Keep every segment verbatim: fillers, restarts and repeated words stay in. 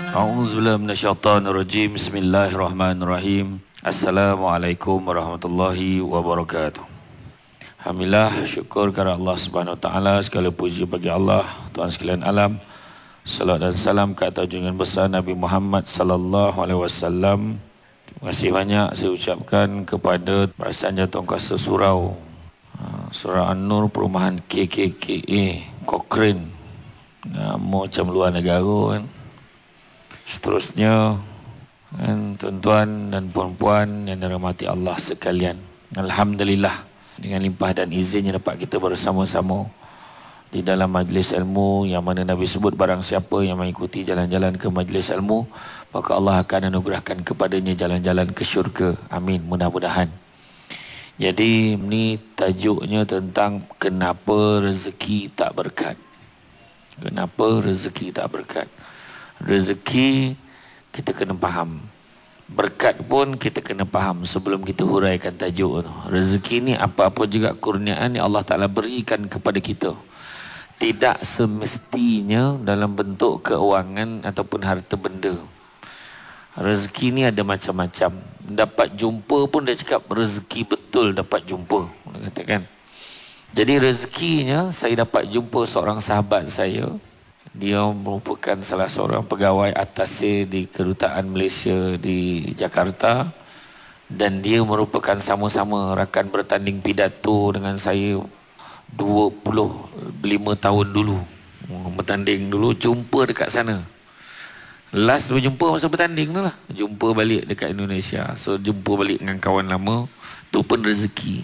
A'udzubillahi minasyaitonirrajim. Bismillahirrahmanirrahim. Assalamualaikum warahmatullahi wabarakatuh. Alhamdulillah, syukur kepada Allah Subhanahu wa taala, segala puji bagi Allah, Tuhan sekalian alam. Salat dan salam ke atas junjungan besar Nabi Muhammad sallallahu alaihi wasallam. Terima kasih banyak saya ucapkan kepada Perasan Jawatankuasa Surau, Surau An-Nur, Perumahan K K K A Cochrane, nama macam luar negara kan. Seterusnya kan, tuan-tuan dan puan-puan yang dirahmati Allah sekalian, alhamdulillah dengan limpah dan izinnya dapat kita bersama-sama di dalam majlis ilmu yang mana Nabi sebut barang siapa yang mengikuti jalan-jalan ke majlis ilmu, maka Allah akan anugerahkan kepadanya jalan-jalan ke syurga. Amin, mudah-mudahan. Jadi ini tajuknya tentang kenapa rezeki tak berkat. Kenapa rezeki tak berkat? Rezeki kita kena faham, berkat pun kita kena faham sebelum kita huraikan tajuk tu. Rezeki ni apa-apa juga kurniaan yang Allah Ta'ala berikan kepada kita, tidak semestinya dalam bentuk keuangan ataupun harta benda. Rezeki ni ada macam-macam. Dapat jumpa pun dia cakap rezeki betul dapat jumpa, dia katakan. Jadi rezekinya, saya dapat jumpa seorang sahabat saya. Dia merupakan salah seorang pegawai atasnya di Kedutaan Malaysia di Jakarta, dan dia merupakan sama-sama rakan bertanding pidato dengan saya dua puluh lima tahun dulu. Bertanding dulu, jumpa dekat sana. Last berjumpa masa bertanding tu lah, jumpa balik dekat Indonesia. So jumpa balik dengan kawan lama. Tu pun rezeki.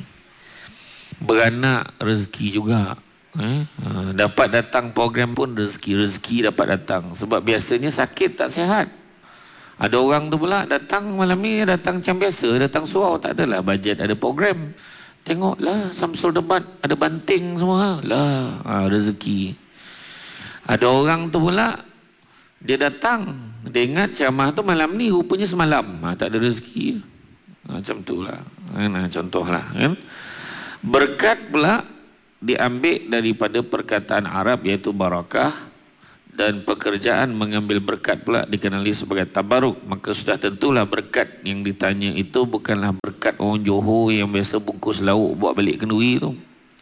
Beranak rezeki juga. Eh, dapat datang program pun rezeki. Rezeki dapat datang. Sebab biasanya sakit tak sihat. Ada orang tu pula datang malam ni, datang macam biasa, datang surau, tak adalah bajet, ada program. Tengoklah Samsul Debat, ada banting semua lah, ha, rezeki. Ada orang tu pula dia datang, dia ingat ceramah tu malam ni, rupanya semalam, ha, tak ada rezeki. Ha, macam tu lah, ha, contoh lah kan. Berkat pula diambil daripada perkataan Arab iaitu barakah, dan pekerjaan mengambil berkat pula dikenali sebagai tabaruk. Maka sudah tentulah berkat yang ditanya itu bukanlah berkat orang Johor yang biasa bungkus lauk bawa balik kenduri tu,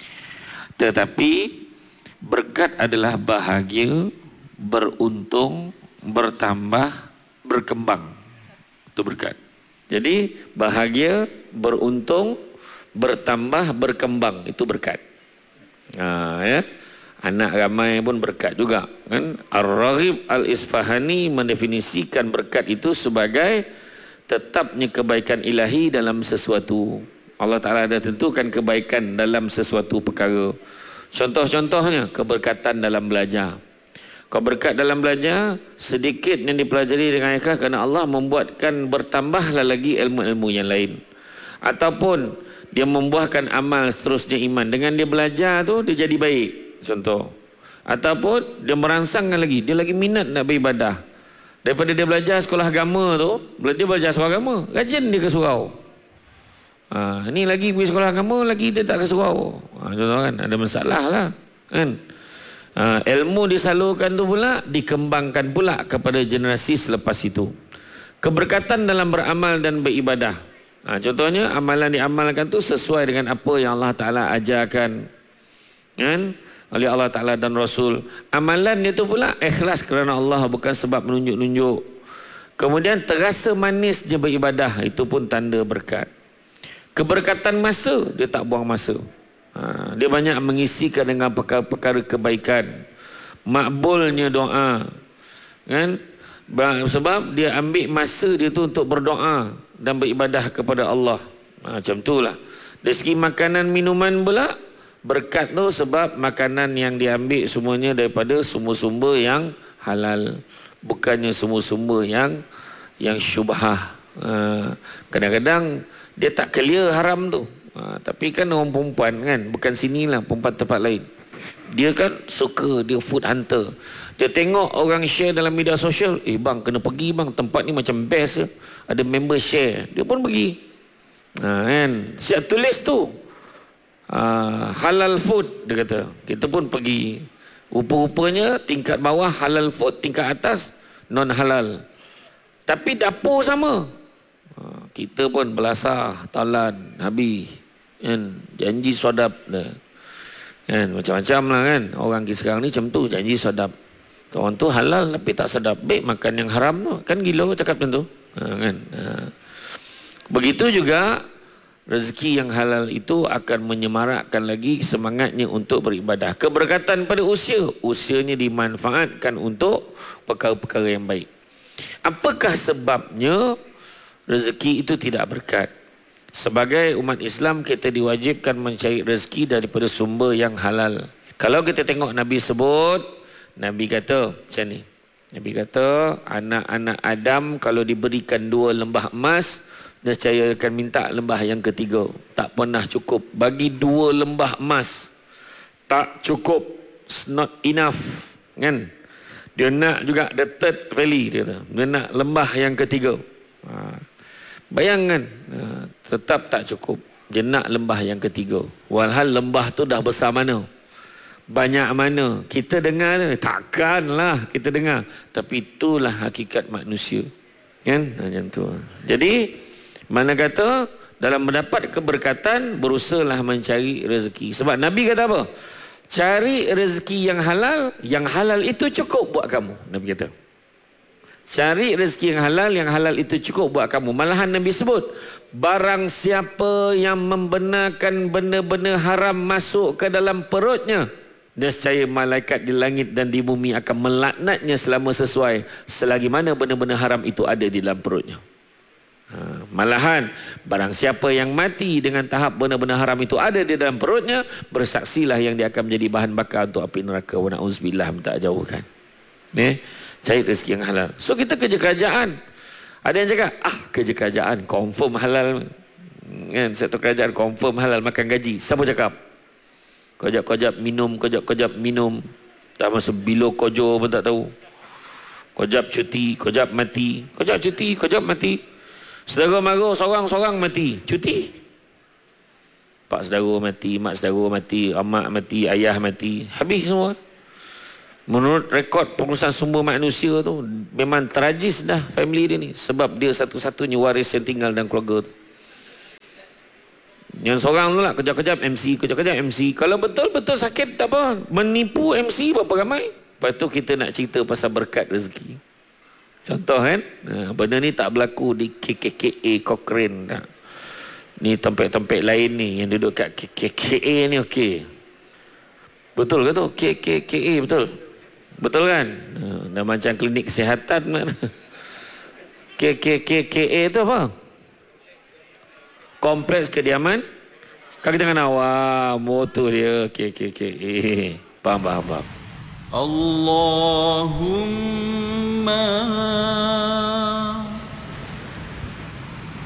tetapi berkat adalah bahagia, beruntung, bertambah, berkembang. Itu berkat. Jadi bahagia, beruntung, bertambah, berkembang, itu berkat. Ha, ya. Anak ramai pun berkat juga kan. Ar-Raghib Al-Isfahani mendefinisikan berkat itu sebagai tetapnya kebaikan ilahi dalam sesuatu. Allah Ta'ala ada tentukan kebaikan dalam sesuatu perkara. Contoh-contohnya keberkatan dalam belajar. Kalau berkat dalam belajar, sedikit yang dipelajari dengan ikhlas kerana Allah membuatkan bertambahlah lagi ilmu-ilmu yang lain. Ataupun dia membuahkan amal seterusnya iman. Dengan dia belajar tu, dia jadi baik. Contoh. Ataupun dia merangsangkan lagi. Dia lagi minat nak beribadah. Daripada dia belajar sekolah agama tu, dia belajar sekolah agama, rajin dia ke surau. Ha, ni lagi pergi sekolah agama, lagi dia tak ke surau. Ha, contoh kan, ada masalah lah. Kan? Ha, ilmu disalurkan tu pula, dikembangkan pula kepada generasi selepas itu. Keberkatan dalam beramal dan beribadah. Ha, contohnya amalan diamalkan tu sesuai dengan apa yang Allah Ta'ala ajarkan kan, oleh Allah Ta'ala dan Rasul. Amalan dia tu pula ikhlas kerana Allah, bukan sebab menunjuk-nunjuk. Kemudian terasa manis dia beribadah, itu pun tanda berkat. Keberkatan masa, dia tak buang masa. Ha, dia banyak mengisikan dengan perkara-perkara kebaikan. Makbulnya doa kan, sebab dia ambil masa dia tu untuk berdoa dan beribadah kepada Allah. Ha, macam itulah. Dari segi makanan minuman pula, berkat tu sebab makanan yang diambil semuanya daripada sumber-sumber yang halal, bukannya sumber-sumber yang yang syubhah. Ha, kadang-kadang dia tak clear haram tu. Ha, tapi kan orang perempuan kan, bukan sinilah, perempuan tempat lain, dia kan suka, dia food hunter. Dia tengok orang share dalam media sosial, eh bang kena pergi bang, tempat ni macam best, ada member share, dia pun pergi. Ha, kan, siap tulis tu uh, halal food, dia kata, kita pun pergi. Rupa-rupanya tingkat bawah halal food, tingkat atas non halal. Tapi dapur sama. Ha, kita pun belasah, talan, habis. Kan? Janji sodap. Kan? Macam-macam lah kan. Orang kita sekarang ni macam tu, janji sodap. Orang tu halal tapi tak sedap. Baik makan yang haram tu. Kan gila cakap macam tu. Ha, kan? Ha. Begitu juga rezeki yang halal itu akan menyemarakkan lagi semangatnya untuk beribadah. Keberkatan pada usia, usianya dimanfaatkan untuk perkara-perkara yang baik. Apakah sebabnya rezeki itu tidak berkat? Sebagai umat Islam, kita diwajibkan mencari rezeki daripada sumber yang halal. Kalau kita tengok Nabi sebut, Nabi kata macam ni. Nabi kata anak-anak Adam kalau diberikan dua lembah emas, nescaya akan minta lembah yang ketiga. Tak pernah cukup. Bagi dua lembah emas tak cukup. It's not enough. Kan? Dia nak juga the third valley. Dia, dia nak lembah yang ketiga. Ha. Bayangkan. Ha. Tetap tak cukup. Dia nak lembah yang ketiga. Walhal lembah tu dah besar mana? Banyak mana? Kita dengar. Takkanlah kita dengar. Tapi itulah hakikat manusia. Kan? Macam tu. Jadi mana kata dalam mendapat keberkatan berusahalah mencari rezeki. Sebab Nabi kata apa? Cari rezeki yang halal, yang halal itu cukup buat kamu. Nabi kata. Cari rezeki yang halal, yang halal itu cukup buat kamu. Malahan Nabi sebut, barang siapa yang membenarkan benda-benda haram masuk ke dalam perutnya, nescaya malaikat di langit dan di bumi akan melaknatnya selama sesuai selagi mana benda-benda haram itu ada di dalam perutnya. Ha, malahan barang siapa yang mati dengan tahap benda-benda haram itu ada di dalam perutnya, bersaksilah yang dia akan menjadi bahan bakar untuk api neraka. Wa na'udzubillah, tak jauhkan. Ni, cari rezeki yang halal. So kita kerja kerajaan. Ada yang cakap, ah kerja kerajaan confirm halal. Kan, satu kerajaan confirm halal makan gaji. Siapa cakap? Kojap-kojap minum, kojap-kojap minum. Tak masuk bilo kojo pun tak tahu. Kojap cuti, kojap mati. Kojap cuti, kojap mati. Saudara mara seorang-seorang mati, cuti. Pak saudara mati, mak saudara mati, amak mati, ayah mati, habis semua. Menurut rekod pengurusan sumber manusia tu, memang tragis dah family dia ni. Sebab dia satu-satunya waris yang tinggal dalam keluarga tu. Yang seorang tu lah, kejap-kejap M C, kejap-kejap M C. Kalau betul-betul sakit tak apa, menipu M C berapa ramai. Lepas tu kita nak cerita pasal berkat rezeki. Contoh kan, nah, benda ni tak berlaku di K K K A Cochrane. Nah. Ni tempat-tempat lain ni yang duduk kat K K K A ni okey. Betul ke tu? K K K A betul? Betul kan? Nah, dah macam klinik kesihatan. K K K K A tu apa? Kompleks kediaman kaki tangan awam. Motor dia K K K A. Faham, faham, faham. Allahumma